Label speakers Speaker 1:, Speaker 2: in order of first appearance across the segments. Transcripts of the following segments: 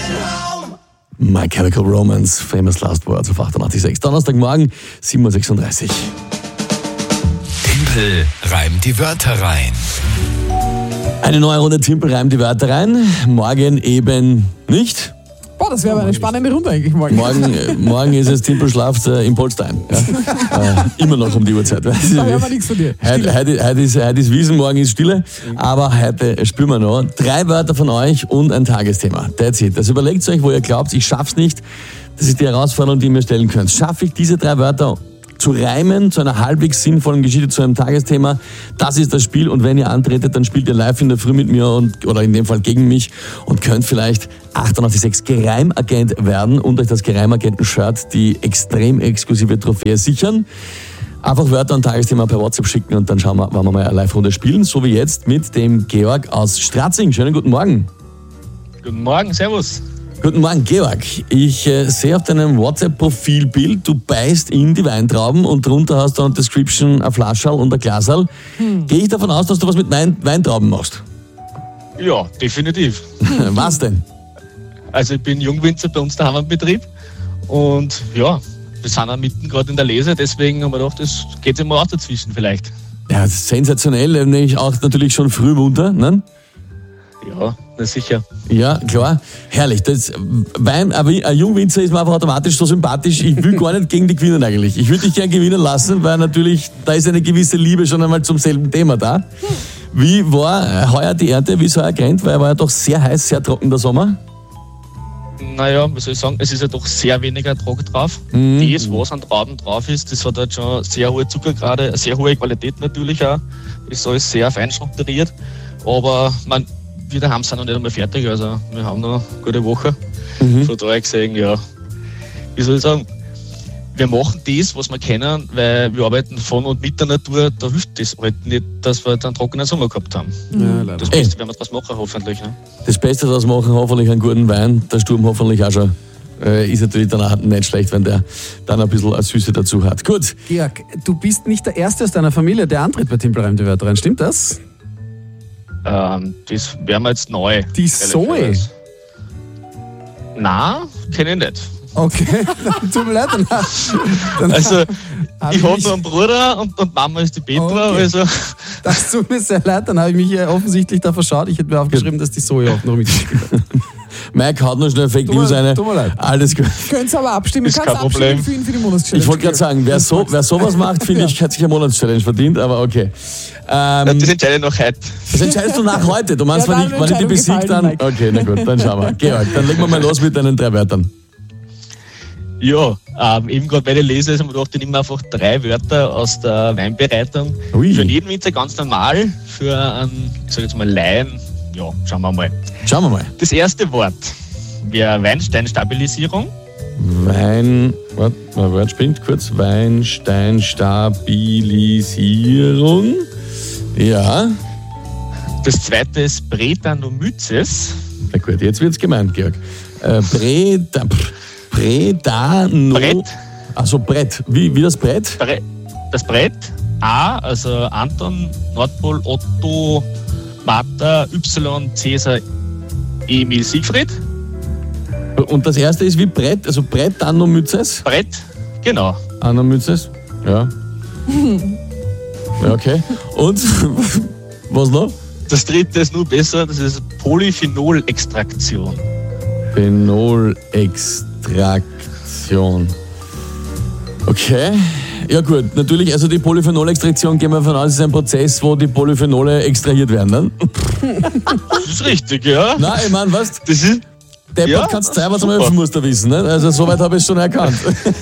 Speaker 1: My Chemical Romance, Famous Last Words auf 88.6. Donnerstagmorgen, 7.36 Uhr.
Speaker 2: Tempel reimt die Wörter rein.
Speaker 1: Eine neue Runde Timpel reimt die Wörter rein. Morgen eben nicht.
Speaker 3: Boah, das wäre aber eine spannende Runde eigentlich morgen.
Speaker 1: Morgen ist es Timpel schlaft im Polstein. Ja. Immer noch um die Uhrzeit.
Speaker 3: Da hören wir nichts von dir.
Speaker 1: Heute ist Wiesen, morgen ist Stille. Aber heute spielen wir noch 3 Wörter von euch und ein Tagesthema. That's it. Das überlegt euch, wo ihr glaubt, ich schaff's nicht. Das ist die Herausforderung, die ihr mir stellen könnt. Schaffe ich diese 3 Wörter zu reimen, zu einer halbwegs sinnvollen Geschichte, zu einem Tagesthema? Das ist das Spiel, und wenn ihr antretet, dann spielt ihr live in der Früh mit mir oder in dem Fall gegen mich und könnt vielleicht 88.6 Geheimagent werden und euch das Geheimagenten-Shirt, die extrem exklusive Trophäe, sichern. Einfach Wörter und Tagesthema per WhatsApp schicken und dann schauen wir, wann wir mal eine Live-Runde spielen, so wie jetzt mit dem Georg aus Stratzing. Schönen guten Morgen.
Speaker 4: Guten Morgen, servus.
Speaker 1: Guten Morgen, Georg. Ich sehe auf deinem WhatsApp-Profilbild, du beißt in die Weintrauben und drunter hast du eine Description, ein Flascherl und ein Glaserl. Gehe ich davon aus, dass du was mit Weintrauben machst?
Speaker 4: Ja, definitiv.
Speaker 1: Was denn?
Speaker 4: Also ich bin Jungwinzer bei uns daheim am Betrieb und ja, wir sind auch mitten gerade in der Lese, deswegen haben wir gedacht, das geht immer auch dazwischen vielleicht.
Speaker 1: Ja, sensationell, nämlich auch natürlich schon früh munter, ne?
Speaker 4: Ja, na sicher.
Speaker 1: Ja, klar. Herrlich. Das Wein, aber ein Jungwinzer ist mir einfach automatisch so sympathisch. Ich will gar nicht gegen die gewinnen eigentlich. Ich würde dich gern gewinnen lassen, weil natürlich, da ist eine gewisse Liebe schon einmal zum selben Thema da. Wie war heuer die Ernte? Wie ist heuer gerannt? Weil er war ja doch sehr heiß, sehr trocken der Sommer.
Speaker 4: Naja, was soll ich sagen, es ist ja doch sehr weniger Druck drauf. Das, was an Trauben drauf ist, das hat halt schon sehr hohe Zuckergrade, eine sehr hohe Qualität natürlich auch. Ist alles sehr fein strukturiert. Aber wir daheim sind noch nicht einmal fertig, also wir haben noch eine gute Woche. Von daher gesehen, ja, wie soll ich sagen, wir machen das, was wir können, weil wir arbeiten von und mit der Natur, da hilft das halt nicht, dass wir einen trockenen Sommer gehabt haben.
Speaker 3: Ja, leider.
Speaker 4: Das Beste werden wir draus machen, hoffentlich. Ne?
Speaker 1: Das Beste daraus machen, hoffentlich einen guten Wein, der Sturm hoffentlich auch schon. Ist natürlich dann auch nicht schlecht, wenn der dann ein bisschen eine Süße dazu hat. Gut.
Speaker 3: Georg, du bist nicht der Erste aus deiner Familie, der antritt bei Timpel reimt die Wörter rein. Stimmt das?
Speaker 4: Das wären wir jetzt neu.
Speaker 3: Die Zoe?
Speaker 4: Nein, kenne ich nicht.
Speaker 3: Okay, tut mir leid. Dann
Speaker 4: Also, ich habe noch einen Bruder und Mama ist die Petra.
Speaker 3: Okay.
Speaker 4: Also.
Speaker 3: Das tut mir sehr leid, dann habe ich mich offensichtlich da verschaut. Ich hätte mir aufgeschrieben, dass die Zoe auch noch mitgespielt hat.
Speaker 1: Mike haut noch schnell Fake News eine.
Speaker 3: Tut mir leid.
Speaker 1: Alles gut.
Speaker 3: Könnt's aber abstimmen.
Speaker 4: Ist kein Problem.
Speaker 3: Für ihn für die Monatschallenge.
Speaker 1: Ich wollte gerade sagen, wer sowas macht, finde ich, hat sich eine Monatschallenge verdient, aber okay.
Speaker 4: Das entscheide ich noch heute.
Speaker 1: Das entscheidest du nach heute. Du meinst,
Speaker 3: Ja,
Speaker 1: wenn ich die besiegt, dann...
Speaker 3: Mike.
Speaker 1: Okay, na gut, dann schauen wir. Georg, dann legen wir mal los mit deinen 3 Wörtern.
Speaker 4: Ja, eben gerade weil ich lese, haben wir gedacht, ich nehme einfach 3 Wörter aus der Weinbereitung.
Speaker 1: Ui.
Speaker 4: Für jeden Winzer ganz normal, für einen, ich sag jetzt mal, Laien, ja, schauen wir mal.
Speaker 1: Schauen wir mal.
Speaker 4: Das erste Wort wäre Weinsteinstabilisierung.
Speaker 1: Wort springt kurz. Weinsteinstabilisierung. Ja.
Speaker 4: Das zweite ist Brettanomyces.
Speaker 1: Na gut, jetzt wird's gemeint, Georg. Bredano.
Speaker 4: Brett.
Speaker 1: Also Brett. Wie das Brett?
Speaker 4: Das Brett, A, also Anton, Nordpol, Otto, Martha, Y, Cäsar, Emil, Siegfried.
Speaker 1: Und das erste ist wie Brett, also Brettanomyces.
Speaker 4: Brett, genau.
Speaker 1: Anomyces. Ja. Ja, okay. Und was noch?
Speaker 4: Das dritte ist nur besser, das ist Polyphenolextraktion.
Speaker 1: Phenolextraktion. Okay. Ja gut, natürlich, also die Polyphenolextraktion, gehen wir davon aus, ist ein Prozess, wo die Polyphenole extrahiert werden, ne?
Speaker 4: Das ist richtig, ja.
Speaker 1: Nein, ich meine, was?
Speaker 4: Das ist,
Speaker 1: Deppert
Speaker 4: ja,
Speaker 1: kannst du sein, was man
Speaker 4: super.
Speaker 1: helfen muss, da wissen, ne? Also soweit habe ich es schon erkannt.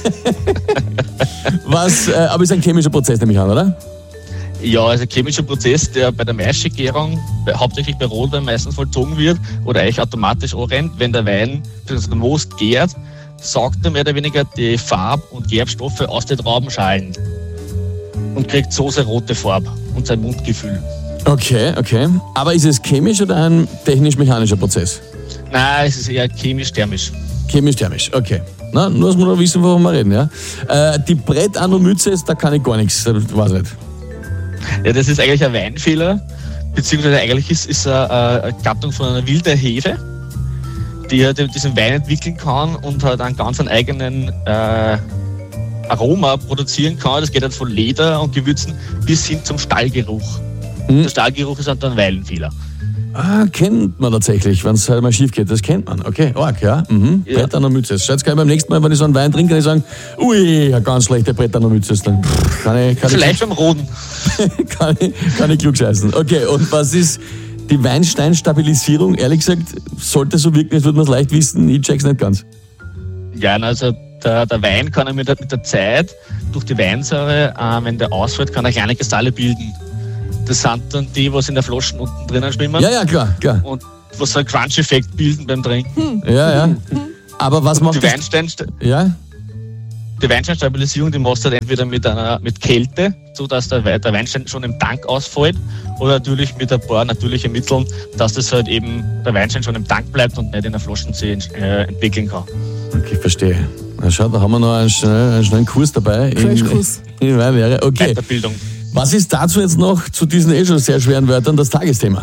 Speaker 1: Aber ist ein chemischer Prozess, nehme ich an, oder?
Speaker 4: ja, also ein chemischer Prozess, der bei der Maischegärung, hauptsächlich bei Rotwein meistens vollzogen wird oder eigentlich automatisch anrennt, wenn der Wein, also der Most gärt, saugt er mehr oder weniger die Farb- und Gerbstoffe aus den Traubenschalen und kriegt so seine rote Farbe und sein Mundgefühl.
Speaker 1: Okay. Aber ist es chemisch oder ein technisch-mechanischer Prozess?
Speaker 4: Nein, es ist eher chemisch-thermisch.
Speaker 1: Chemisch-thermisch, okay. Na, nur, dass wir noch wissen, worüber wir reden, ja. Die Brettanomyces, da kann ich gar nichts, weiß nicht.
Speaker 4: Ja, das ist eigentlich ein Weinfehler, beziehungsweise eigentlich ist eine Gattung von einer wilden Hefe, die halt diesen Wein entwickeln kann und halt einen ganz eigenen Aroma produzieren kann. Das geht halt von Leder und Gewürzen bis hin zum Stallgeruch. Der Stallgeruch ist halt ein Weilenfehler.
Speaker 1: Kennt man tatsächlich, wenn es halt mal schief geht. Das kennt man. Okay, arg, ja. Bretanomyces. Schaut, kann ich beim nächsten Mal, wenn ich so einen Wein trinke, kann ich sagen, ui, eine ganz schlechte Bretanomyces. Dann
Speaker 4: Vielleicht beim Roden.
Speaker 1: kann ich klugscheißen. Okay, und was ist die Weinsteinstabilisierung? Ehrlich gesagt, sollte so wirken, als würde man es leicht wissen. Ich check's nicht ganz.
Speaker 4: Ja, also der Wein kann er mit der Zeit durch die Weinsäure, wenn der ausfällt, kann er kleine Kristalle bilden. Das sind dann die, was in der Flasche unten drinnen schwimmen.
Speaker 1: Ja, klar.
Speaker 4: Und was so einen Crunch-Effekt bilden beim Trinken.
Speaker 1: Ja. Aber was macht
Speaker 4: die Weinsteinstabilisierung, die machst du halt entweder mit Kälte, sodass der Weinstein schon im Tank ausfällt, oder natürlich mit ein paar natürlichen Mitteln, dass das halt eben der Weinstein schon im Tank bleibt und nicht in der Flasche entwickeln kann.
Speaker 1: Okay, verstehe. Na schau, da haben wir noch einen schnellen Kurs dabei.
Speaker 3: Crashkurs.
Speaker 1: In Weinlehre. Okay.
Speaker 4: Weiterbildung.
Speaker 1: Was ist dazu jetzt noch zu diesen schon sehr schweren Wörtern das Tagesthema?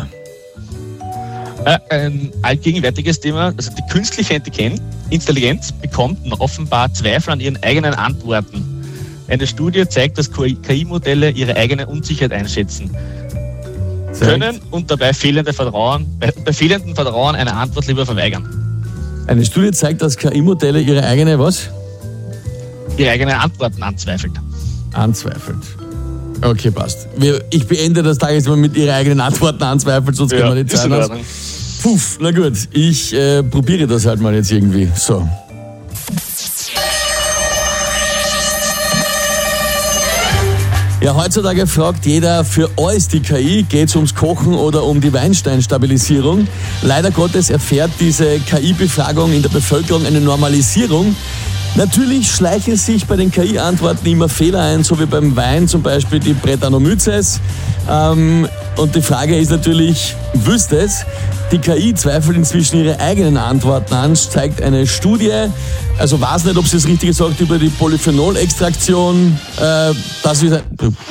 Speaker 4: Ein allgegenwärtiges Thema, also die künstliche Intelligenz bekommt offenbar Zweifel an ihren eigenen Antworten. Eine Studie zeigt, dass KI-Modelle ihre eigene Unsicherheit einschätzen können und dabei bei fehlendem Vertrauen eine Antwort lieber verweigern.
Speaker 1: Eine Studie zeigt, dass KI-Modelle ihre eigene was?
Speaker 4: Ihre eigenen Antworten anzweifelt.
Speaker 1: Okay, passt. Ich beende das Tagesthema mit ihre eigenen Antworten anzweifelt, sonst können wir nicht Zeit aus. Puff, na gut, ich probiere das halt mal jetzt irgendwie. So. Ja, heutzutage fragt jeder, für euch die KI, geht es ums Kochen oder um die Weinsteinstabilisierung? Leider Gottes erfährt diese KI-Befragung in der Bevölkerung eine Normalisierung. Natürlich schleichen sich bei den KI-Antworten immer Fehler ein, so wie beim Wein zum Beispiel die Bretanomyces. Und die Frage ist natürlich, wüsste es? Die KI zweifelt inzwischen ihre eigenen Antworten an, zeigt eine Studie. Also weiß nicht, ob sie das Richtige sagt über die Polyphenolextraktion. Das ist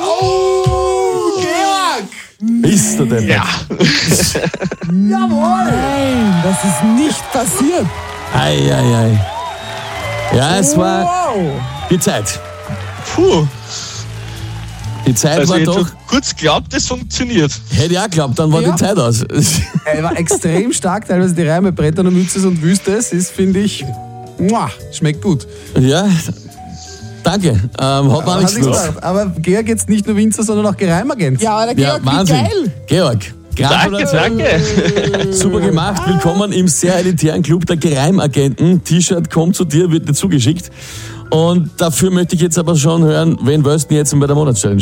Speaker 3: Georg!
Speaker 1: Ist der denn?
Speaker 4: Ja.
Speaker 3: Jawohl! Nein, das ist nicht passiert.
Speaker 1: Ei. Ja, es war die Zeit.
Speaker 4: Puh.
Speaker 1: Die Zeit
Speaker 4: Also
Speaker 1: war
Speaker 4: ich
Speaker 1: doch...
Speaker 4: hätte kurz geglaubt, das funktioniert.
Speaker 1: Hätte ich auch geglaubt, dann war die Zeit aus.
Speaker 3: Er war extrem stark, teilweise die Reime Bretanomyces und Wüstes ist, finde ich, schmeckt gut.
Speaker 1: Ja, danke. Hat man nichts genutzt.
Speaker 3: Aber Georg jetzt nicht nur Winzer, sondern auch Geheimagent.
Speaker 5: Ja, der Georg, wie
Speaker 1: Wahnsinn.
Speaker 5: geil.
Speaker 1: Georg, Gratulation.
Speaker 4: Danke.
Speaker 1: Super gemacht. Willkommen im sehr elitären Club der Geheimagenten. T-Shirt kommt zu dir, wird dir zugeschickt. Und dafür möchte ich jetzt aber schon hören, wen willst du denn jetzt bei der Monatschallenge?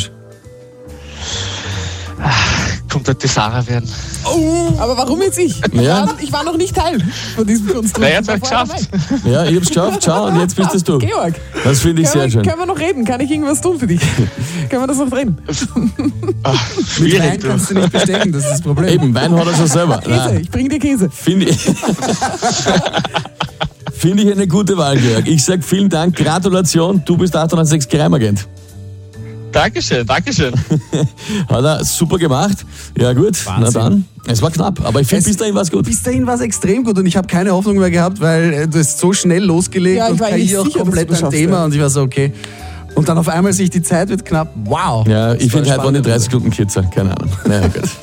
Speaker 4: Kommt halt die Sarah werden.
Speaker 5: Aber warum jetzt ich?
Speaker 1: Ja.
Speaker 5: Ich war noch nicht Teil von diesem Konstrukt.
Speaker 4: Wer hat es geschafft?
Speaker 1: Ja, ich hab's geschafft. Schau, und jetzt bist es du.
Speaker 5: Georg,
Speaker 1: Das finde ich sehr schön.
Speaker 5: können wir noch reden? Kann ich irgendwas tun für dich? Können wir das noch drehen?
Speaker 3: Mit Wein
Speaker 4: Schwierig.
Speaker 3: kannst du nicht bestechen, das ist das Problem.
Speaker 1: Eben, Wein hat er schon selber.
Speaker 5: Käse, ich bring dir Käse.
Speaker 1: Finde ich... Finde ich eine gute Wahl, Georg. Ich sag vielen Dank, Gratulation, du bist 806 Geheimagent.
Speaker 4: Dankeschön.
Speaker 1: Hat er super gemacht. Ja gut,
Speaker 3: Wahnsinn.
Speaker 1: na dann. Es war knapp, aber ich finde, bis dahin war es gut.
Speaker 3: Bis dahin war es extrem gut und ich habe keine Hoffnung mehr gehabt, weil du hast so schnell losgelegt
Speaker 5: Ja, ich
Speaker 3: und
Speaker 5: war
Speaker 3: KI
Speaker 5: nicht
Speaker 3: auch
Speaker 5: sicher,
Speaker 3: komplett
Speaker 5: dass du
Speaker 3: ein
Speaker 5: das
Speaker 3: Thema
Speaker 5: schaffst,
Speaker 3: und ich war so, okay. Und dann auf einmal sich die Zeit wird knapp. Wow.
Speaker 1: Ja, ich
Speaker 3: Das war
Speaker 1: finde, heute waren die
Speaker 3: spannend.
Speaker 1: 30 Minuten kürzer. Keine Ahnung. Naja, gut.